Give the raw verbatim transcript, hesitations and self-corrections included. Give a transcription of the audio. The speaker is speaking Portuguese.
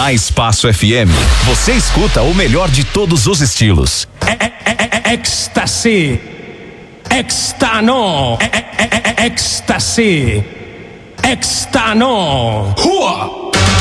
Na Espaço F M, você escuta o melhor de todos os estilos. Ecstasy, Extano, Ecstasy, Extano, Rua.